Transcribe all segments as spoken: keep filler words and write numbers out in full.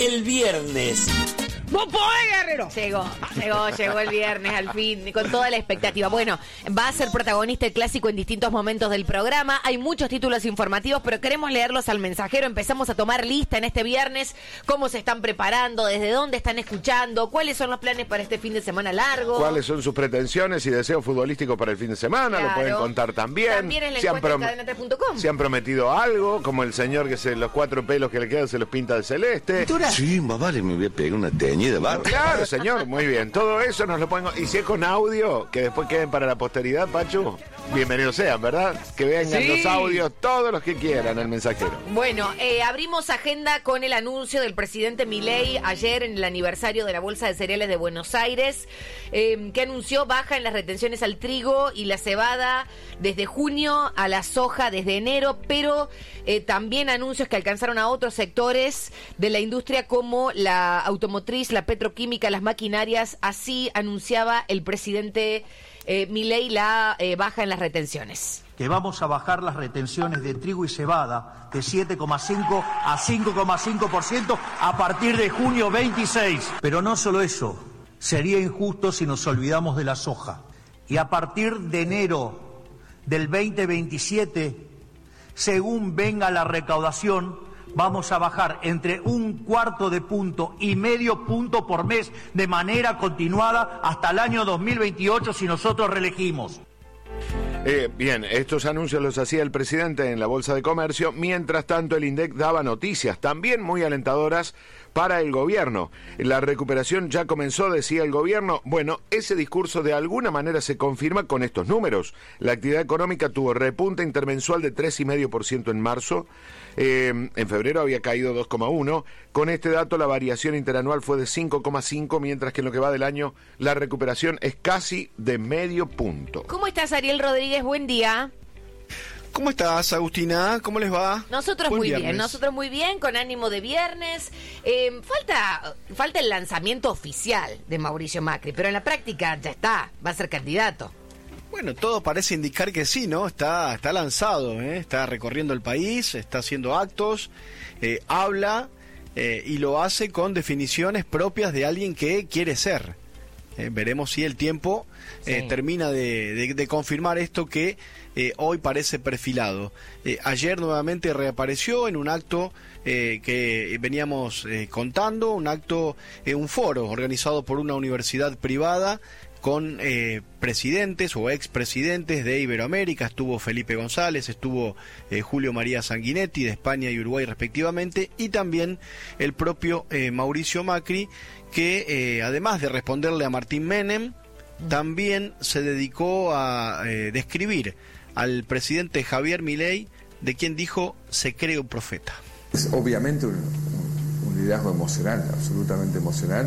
el viernes. ¡Vos podés, guerrero! Llegó, llegó, llegó el viernes al fin, con toda la expectativa. Bueno, va a ser protagonista el clásico en distintos momentos del programa. Hay muchos títulos informativos, pero queremos leerlos al mensajero. Empezamos a tomar lista en este viernes, cómo se están preparando, desde dónde están escuchando, cuáles son los planes para este fin de semana largo. Cuáles son sus pretensiones y deseos futbolísticos para el fin de semana, Claro. lo pueden contar también. También en la Si han encuesta prom- en cadena tres punto com. Si han prometido algo, como el señor que se los cuatro pelos que le quedan se los pinta de celeste. Sí, más vale me voy a pegar una teñida barba. Claro, señor, muy bien. Todo eso nos lo pongo. Y si es con audio, que después queden para la posteridad, Pachu, bienvenidos sean, ¿verdad? Que vengan Sí. los audios, todos los que quieran, el mensajero. Bueno, eh, abrimos agenda con el anuncio del presidente Milei ayer en el aniversario de la Bolsa de Cereales de Buenos Aires, eh, que anunció baja en las retenciones al trigo y la cebada desde junio, a la soja desde enero, pero eh, también anuncios que alcanzaron a otros sectores de la industria como la automotriz, la petroquímica, las maquinarias. Así anunciaba el presidente eh, Milei la eh, baja en las retenciones. Que vamos a bajar las retenciones de trigo y cebada de siete coma cinco a cinco coma cinco por ciento a partir de junio veintiséis. Pero no solo eso, sería injusto si nos olvidamos de la soja. Y a partir de enero del veinte veintisiete, según venga la recaudación, vamos a bajar entre un cuarto de punto y medio punto por mes de manera continuada hasta el año dos mil veintiocho si nosotros reelegimos. Eh, bien, estos anuncios los hacía el presidente en la Bolsa de Comercio. Mientras tanto, el INDEC daba noticias también muy alentadoras para el gobierno. La recuperación ya comenzó, decía el gobierno. Bueno, ese discurso de alguna manera se confirma con estos números. La actividad económica tuvo repunte intermensual de tres coma cinco por ciento en marzo. Eh, en febrero había caído dos coma uno. Con este dato la variación interanual fue de cinco coma cinco, mientras que en lo que va del año la recuperación es casi de medio punto. ¿Cómo estás, Ariel Rodríguez? Buen día. ¿Cómo estás, Agustina? ¿Cómo les va? Nosotros Buen muy viernes. bien, nosotros muy bien, con ánimo de viernes. Eh, falta, falta el lanzamiento oficial de Mauricio Macri, pero en la práctica ya está, va a ser candidato. Bueno, todo parece indicar que sí, ¿no? Está, está lanzado, ¿eh? Está recorriendo el país, está haciendo actos, eh, habla eh, y lo hace con definiciones propias de alguien que quiere ser. Eh, veremos si el tiempo eh, Sí. termina de, de, de confirmar esto que eh, hoy parece perfilado. Eh, ayer nuevamente reapareció en un acto eh, que veníamos eh, contando, un acto, eh, un foro organizado por una universidad privada con eh, presidentes o expresidentes de Iberoamérica. Estuvo Felipe González, estuvo eh, Julio María Sanguinetti de España y Uruguay respectivamente, y también el propio eh, Mauricio Macri, que eh, además de responderle a Martín Menem, también se dedicó a eh, describir al presidente Javier Milei, de quien dijo se cree un profeta. Es obviamente un, un liderazgo emocional, absolutamente emocional,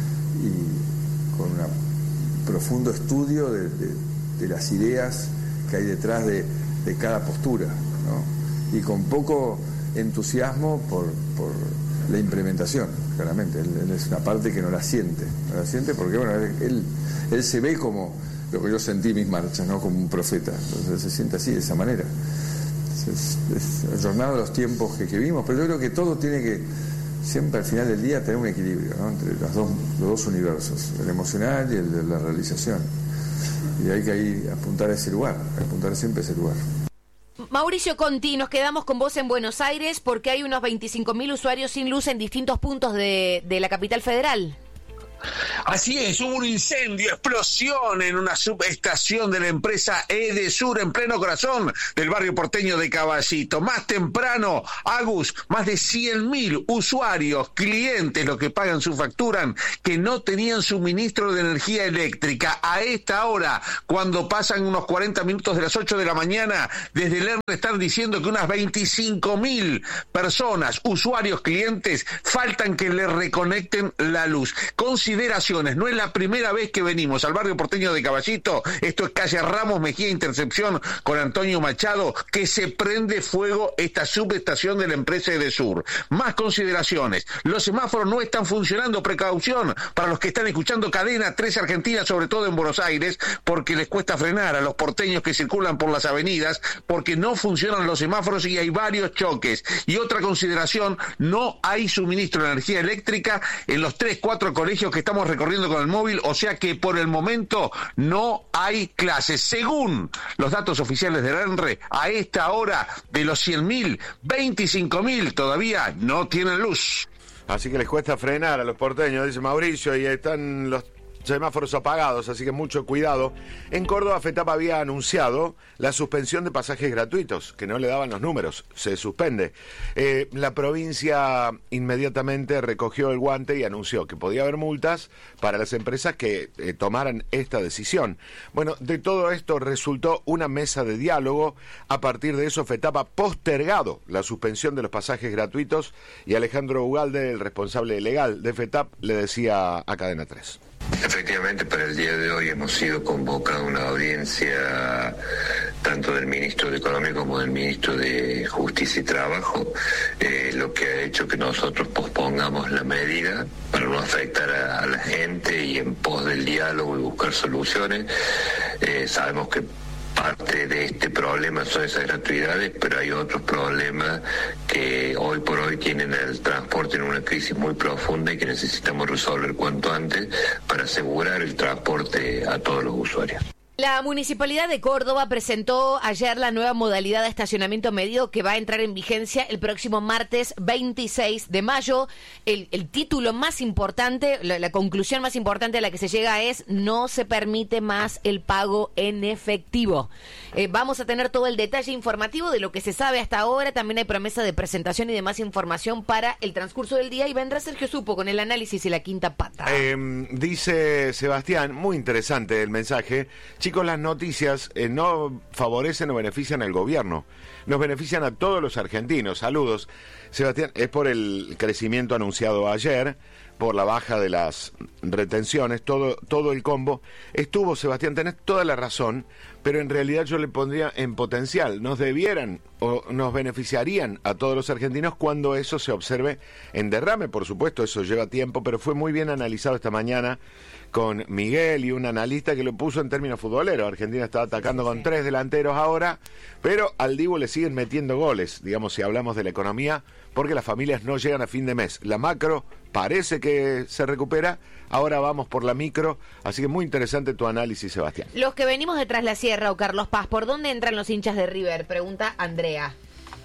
y con un profundo estudio de, de, de las ideas que hay detrás de, de cada postura, ¿no? Y con poco entusiasmo por, por la implementación, claramente. Él, él es una parte que no la siente, no la siente porque, bueno, él, él, él se ve como lo que yo sentí en mis marchas, ¿no? Como un profeta. Entonces se siente así, de esa manera. Es, es, es jornada de los tiempos que, que vimos, pero yo creo que todo tiene que siempre al final del día tener un equilibrio, ¿no? Entre los dos, los dos universos, el emocional y el de la realización. Y hay que ahí apuntar a ese lugar, apuntar siempre a ese lugar. Mauricio Conti, nos quedamos con vos en Buenos Aires porque hay unos veinticinco mil usuarios sin luz en distintos puntos de, de la capital federal. Así es, hubo un incendio, explosión en una subestación de la empresa Edesur en pleno corazón del barrio porteño de Caballito. Más temprano, Agus, más de cien mil usuarios, clientes, los que pagan su factura, que no tenían suministro de energía eléctrica. A esta hora, cuando pasan unos cuarenta minutos de las ocho de la mañana, desde el E R N están diciendo que unas veinticinco mil personas, usuarios, clientes, faltan que le reconecten la luz. Consideración consideraciones. No es la primera vez que venimos al barrio porteño de Caballito, esto es calle Ramos Mejía, Intercepción con Antonio Machado, que se prende fuego esta subestación de la empresa Edesur. Más consideraciones, los semáforos no están funcionando, precaución para los que están escuchando Cadena tres Argentina, sobre todo en Buenos Aires, porque les cuesta frenar a los porteños que circulan por las avenidas, porque no funcionan los semáforos y hay varios choques. Y otra consideración, no hay suministro de energía eléctrica en los tres, cuatro colegios que estamos recorriendo con el móvil, o sea que por el momento no hay clases. Según los datos oficiales del ENRE, a esta hora de los cien mil, veinticinco mil todavía no tienen luz. Así que les cuesta frenar a los porteños, dice Mauricio, y están los semáforos apagados, así que mucho cuidado. En Córdoba, FETAP había anunciado la suspensión de pasajes gratuitos, que no le daban los números, se suspende. Eh, la provincia inmediatamente recogió el guante y anunció que podía haber multas para las empresas que eh, tomaran esta decisión. Bueno, de todo esto resultó una mesa de diálogo. A partir de eso, FETAP ha postergado la suspensión de los pasajes gratuitos y Alejandro Ugalde, el responsable legal de FETAP, le decía a Cadena tres. Efectivamente, para el día de hoy hemos sido convocados a una audiencia tanto del ministro de Economía como del ministro de Justicia y Trabajo, eh, lo que ha hecho que nosotros pospongamos la medida para no afectar a, a la gente y en pos del diálogo y buscar soluciones. Eh, sabemos que parte de este problema son esas gratuidades, pero hay otros problemas que hoy por hoy tienen el transporte en una crisis muy profunda y que necesitamos resolver cuanto antes para asegurar el transporte a todos los usuarios. La Municipalidad de Córdoba presentó ayer la nueva modalidad de estacionamiento medio que va a entrar en vigencia el próximo martes veintiséis de mayo. El, el título más importante, la, la conclusión más importante a la que se llega es: no se permite más el pago en efectivo. Eh, vamos a tener todo el detalle informativo de lo que se sabe hasta ahora. También hay promesa de presentación y de más información para el transcurso del día. Y vendrá Sergio Supo con el análisis y la quinta pata. Eh, dice Sebastián, muy interesante el mensaje. Chicos, las noticias eh, no favorecen o benefician al gobierno, nos benefician a todos los argentinos. Saludos. Sebastián, es por el crecimiento anunciado ayer, por la baja de las retenciones, todo, todo el combo. Estuvo, Sebastián, tenés toda la razón, pero en realidad yo le pondría en potencial. Nos debieran o nos beneficiarían a todos los argentinos cuando eso se observe en derrame. Por supuesto, eso lleva tiempo, pero fue muy bien analizado esta mañana con Miguel y un analista que lo puso en términos futboleros. Argentina está atacando con tres delanteros ahora, pero al Dibu le siguen metiendo goles, digamos, si hablamos de la economía, porque las familias no llegan a fin de mes. La macro parece que se recupera, ahora vamos por la micro, así que muy interesante tu análisis, Sebastián. Los que venimos detrás la Sierra o Carlos Paz, ¿por dónde entran los hinchas de River? Pregunta Andrea.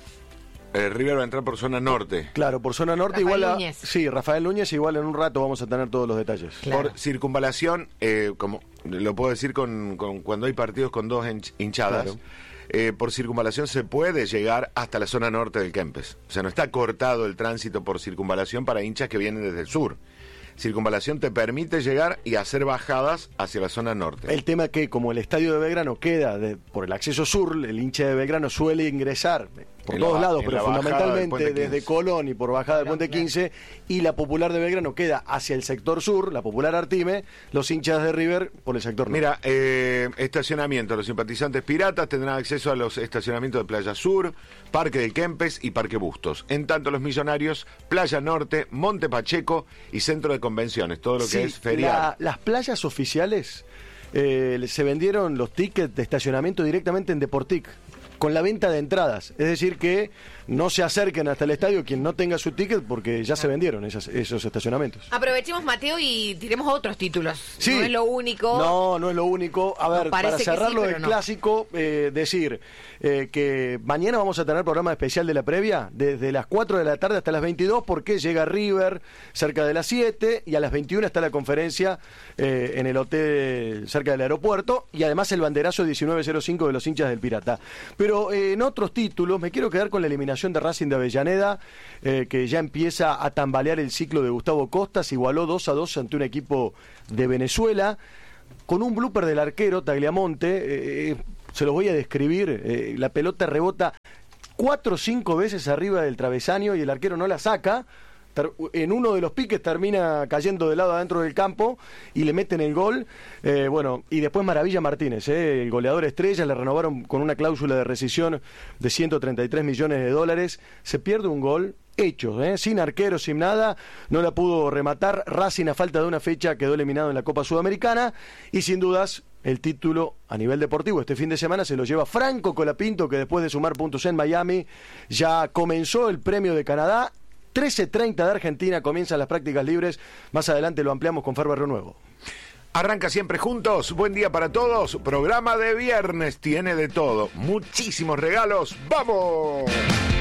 Eh, River va a entrar por zona norte. Claro, por zona norte. Rafael igual a, Núñez. Sí, Rafael Núñez, igual en un rato vamos a tener todos los detalles. Claro. Por circunvalación, eh, como lo puedo decir con, con cuando hay partidos con dos hinchadas, Claro. eh, por circunvalación se puede llegar hasta la zona norte del Kempes. O sea, no está cortado el tránsito por circunvalación para hinchas que vienen desde el sur. Circunvalación te permite llegar y hacer bajadas hacia la zona norte. El tema que como el estadio de Belgrano queda de, por el acceso sur, el hincha de Belgrano suele ingresar por En todos la- lados, en pero la bajada del fundamentalmente Puente desde quince. Colón y por bajada del Puente quince, y la Popular de Belgrano queda hacia el sector sur, la Popular Artime, los hinchas de River por el sector norte. Mira, eh, estacionamiento. Los simpatizantes piratas tendrán acceso a los estacionamientos de Playa Sur, Parque del Kempes y Parque Bustos. En tanto, los millonarios, Playa Norte, Monte Pacheco y Centro de Convenciones. Todo lo que Sí, es ferial. la- las playas oficiales eh, se vendieron los tickets de estacionamiento directamente en Deportic, con la venta de entradas. Es decir que no se acerquen hasta el estadio quien no tenga su ticket porque ya se vendieron esas- esos estacionamientos. Aprovechemos, Mateo, y tiremos otros títulos. Sí. No es lo único. No, no es lo único. A ver, Nos parece para que cerrar sí, lo pero del no. clásico, eh, decir eh, que mañana vamos a tener programa especial de la previa, desde las cuatro de la tarde hasta las veintidós, porque llega River cerca de las siete, y a las veintiuna está la conferencia eh, en el hotel cerca del aeropuerto, y además el banderazo diecinueve cero cinco de los hinchas del Pirata. Pero eh, en otros títulos, me quiero quedar con la eliminación de Racing de Avellaneda, eh, que ya empieza a tambalear el ciclo de Gustavo Costas, igualó dos a dos ante un equipo de Venezuela, con un blooper del arquero Tagliamonte. eh, se los voy a describir. eh, la pelota rebota cuatro o cinco veces arriba del travesaño y el arquero no la saca. ter- en uno de los piques termina cayendo de lado adentro del campo y le meten el gol. Eh, bueno, y después Maravilla Martínez, eh, el goleador estrella, le renovaron con una cláusula de rescisión de ciento treinta y tres millones de dólares. Se pierde un gol hecho, ¿eh? Sin arquero, sin nada, no la pudo rematar. Racing, a falta de una fecha, quedó eliminado en la Copa Sudamericana y sin dudas el título a nivel deportivo este fin de semana se lo lleva Franco Colapinto, que después de sumar puntos en Miami ya comenzó el Premio de Canadá. trece treinta de Argentina comienzan las prácticas libres. Más adelante lo ampliamos con Fer Barrio Nuevo. Arranca siempre juntos, buen día para todos, programa de viernes, tiene de todo, muchísimos regalos, ¡vamos!